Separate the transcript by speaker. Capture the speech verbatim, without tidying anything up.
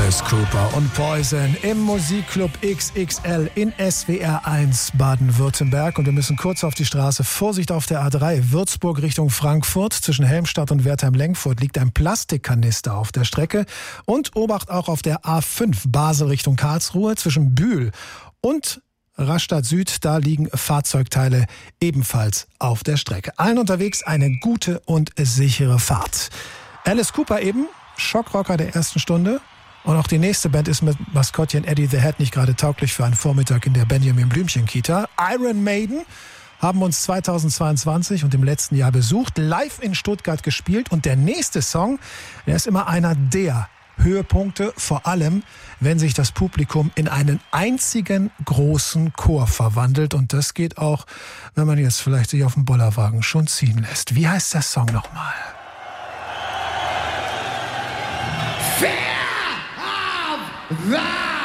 Speaker 1: Alice Cooper und Poison im Musikclub X X L in S W R eins Baden-Württemberg. Und wir müssen kurz auf die Straße. Vorsicht auf der A drei, Würzburg Richtung Frankfurt. Zwischen Helmstadt und Wertheim-Lengfurt liegt ein Plastikkanister auf der Strecke. Und Obacht auch auf der A fünf, Basel Richtung Karlsruhe. Zwischen Bühl und Rastatt Süd, da liegen Fahrzeugteile ebenfalls auf der Strecke. Allen unterwegs eine gute und sichere Fahrt. Alice Cooper eben, Schockrocker der ersten Stunde. Und auch die nächste Band ist mit Maskottchen Eddie the Head nicht gerade tauglich für einen Vormittag in der Benjamin Blümchen Kita. Iron Maiden haben uns zweitausendzweiundzwanzig und im letzten Jahr besucht, live in Stuttgart gespielt. Und der nächste Song, der ist immer einer der Höhepunkte, vor allem, wenn sich das Publikum in einen einzigen großen Chor verwandelt. Und das geht auch, wenn man jetzt vielleicht sich auf dem Bollerwagen schon ziehen lässt. Wie heißt der Song nochmal?
Speaker 2: Fear of the